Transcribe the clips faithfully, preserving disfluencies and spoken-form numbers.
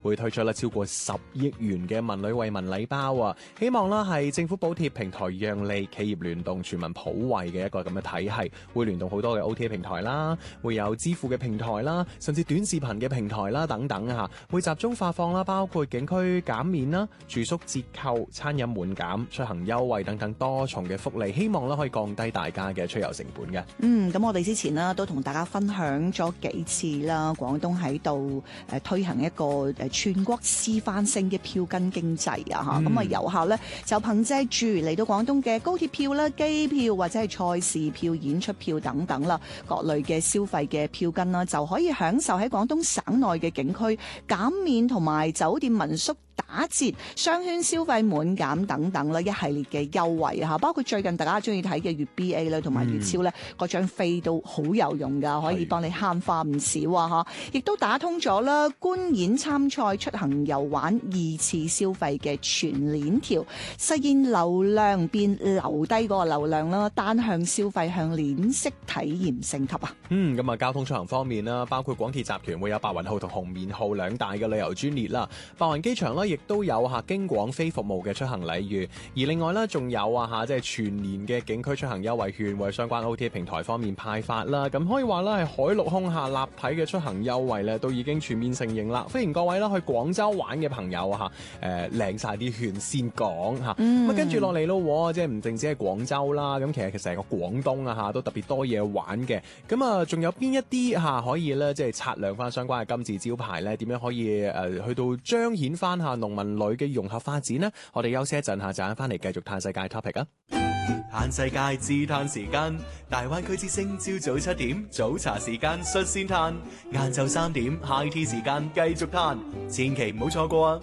會推出咧超過十億元嘅文旅惠民禮包啊，希望啦係政府補貼平台讓利，企業聯動全民普惠嘅一個咁嘅體系，會聯動好多嘅 O T A 平台啦，會有支付嘅平台啦，甚至短視頻嘅平台啦等等嚇，會集中發放啦，包括景區減免啦、住宿折扣、餐飲滿減、出行優惠等等多重嘅福利，希望咧可以降低大家嘅出遊成本嘅。 嗯，咁我哋之前呢都同大家分享咗幾次啦，廣東喺度誒推行一個誒全國示範性嘅票根經濟啊嚇，咁啊遊客咧就憑藉住嚟到廣東嘅高鐵票啦、機票或者係賽事票、演出票等等啦，各類嘅消費嘅票根啦，就可以享受喺廣東省內嘅景區減免同埋酒店民宿打折、商圈消費滿減等等啦，一系列嘅優惠嚇，包括最近大家中意睇嘅粵 B A 啦，同埋粵超咧，嗰張飛都好有用㗎，可以幫你慳花唔少啊嚇！亦都打通咗啦，觀演參賽、出行遊玩二次消費嘅全鏈條，實現流量變留低嗰個流量啦，單向消費向鏈式體驗升級啊！ 嗯，咁啊，交通出行方面啦，包括廣鐵集團會有白雲號同紅棉號兩大嘅旅遊專列啦，白雲機場咧亦都有嚇經廣飛服務嘅出行禮遇，而另外咧仲有啊嚇即係全年嘅景區出行優惠券，為相關 O T A 平台方面派發啦。咁可以話咧係海陸空下立體嘅出行優惠咧，都已經全面成型啦。歡迎各位啦去廣州玩嘅朋友嚇，誒領晒啲券先講嚇。咁啊跟住落嚟咯，即係唔淨止係廣州啦，咁其實其實成個廣東啊嚇都特別多嘢玩嘅。咁啊仲有邊一啲嚇可以咧即係擦亮翻相關嘅金字招牌咧？點樣可以誒去到彰顯翻下農民旅嘅融合發展呢？我哋休息一陣下，陣間翻嚟繼續嘆世界 topic 啊！ 嘆世界自嘆時間，大灣區之聲朝早七點早茶時間率先嘆，晏晝三點 high tea 時間繼續嘆，千祈唔好錯過啊！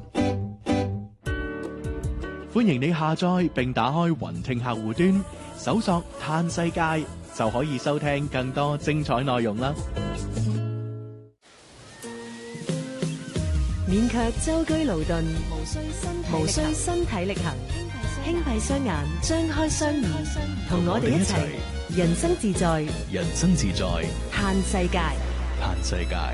歡迎你下載並打開雲聽客戶端，搜索嘆世界就可以收聽更多精彩內容啦！ 免卻舟車勞頓，無需身體力行，輕閉雙眼，張開雙耳，同我哋一齊人生自在， 人生自在， 嘆世界， 嘆世界。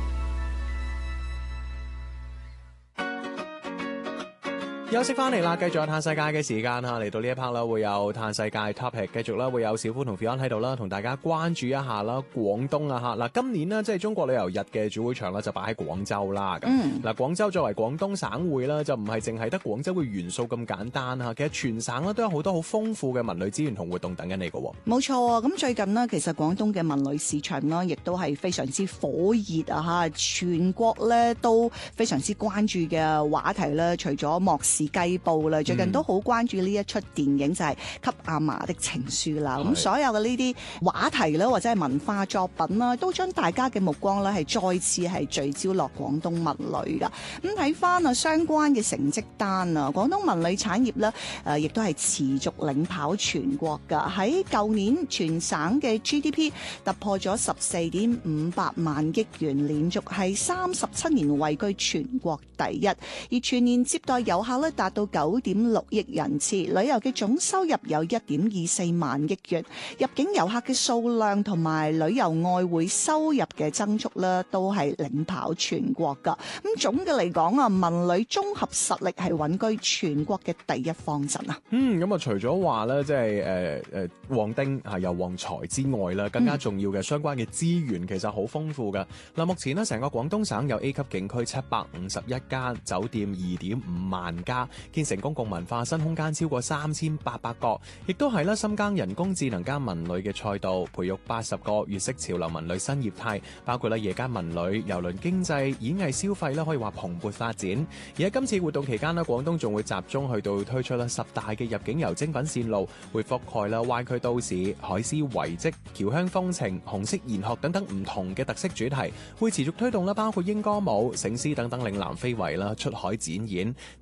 休息翻嚟啦，繼續有嘆世界嘅時間嚇，嚟到呢一 part 啦，會有嘆世界 topic， 繼續啦，會有小夫同 Fion 喺度啦，同大家關注一下啦，廣東啊嚇嗱，今年呢，即係中國旅遊日嘅主會場啦，就擺喺廣州啦。咁嗱、嗯，廣州作為廣東省會啦，就唔係淨係得廣州嘅元素咁簡單嚇，其實全省咧都有好多好豐富嘅文旅資源同活動等緊你嘅。 冇錯啊！咁最近呢，其實廣東嘅文旅市場呢，亦都係非常之火熱啊嚇，全國咧都非常之關注嘅話題啦。除咗莫氏雞報啦，最近都好關注呢一出電影，就係、是《給阿嫲的情書》啦。咁所有嘅呢啲話題啦，或者係文化作品啦，都將大家嘅目光咧係再次係聚焦落廣東文旅噶。咁睇翻啊相關嘅成績單啊，廣東文旅產業咧誒，亦都係持續領跑全國噶。喺舊年全省嘅 G D P 突破咗十四點五百萬億元，連續係三十七年位居全國第一，而全年接待遊客咧達到九點六億人次，旅遊嘅總收入有一點二四萬億元，入境遊客嘅數量同埋旅遊外匯收入嘅增速咧，都係領跑全國噶。咁總嘅嚟講啊，文旅綜合實力係穩居全國嘅第一方陣啊。 嗯，咁啊，除咗話咧，即係誒誒旺丁係有旺財之外啦，更加重要嘅相關嘅資源其實好豐富噶。嗱、嗯，目前呢，成個廣東省有 A 級景區七百五十一間，酒店二點五萬家。建成公共文化新空間超過三千八百個，亦都係啦深耕人工智能加文旅嘅賽道，培育八十個粵式潮流文旅新業態，包括啦夜間文旅、郵輪經濟、演藝消費啦，可以話蓬勃發展。而喺今次活動期間呢，廣東仲會集中去到推出啦十大嘅入境遊精品線路，會覆蓋啦灣區都市、海絲遺跡、僑鄉風情、紅色研學等等唔同嘅特色主題，會持續推動啦包括英歌舞、醒獅等等嶺南非遺啦出海展演，特別係伊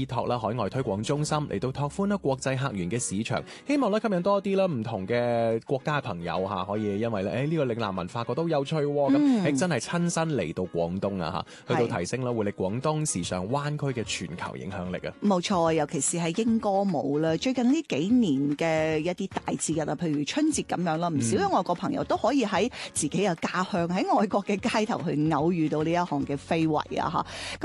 託啦海外推廣中心嚟到拓寬啦國際客源嘅市場，希望咧吸引多啲啦唔同嘅國家朋友嚇，可以因為咧誒呢個嶺南文化覺得好有趣喎，咁、嗯、誒真係親身嚟到廣東啊嚇，去到提升啦活力廣東時尚灣區嘅全球影響力啊！ 冇錯，尤其是係英歌舞啦，最近呢幾年嘅一啲大節日啊，譬如春節咁樣啦，唔少嘅外國朋友都可以喺自己嘅家鄉喺外國嘅街頭去偶遇到呢一項嘅非遺啊嚇。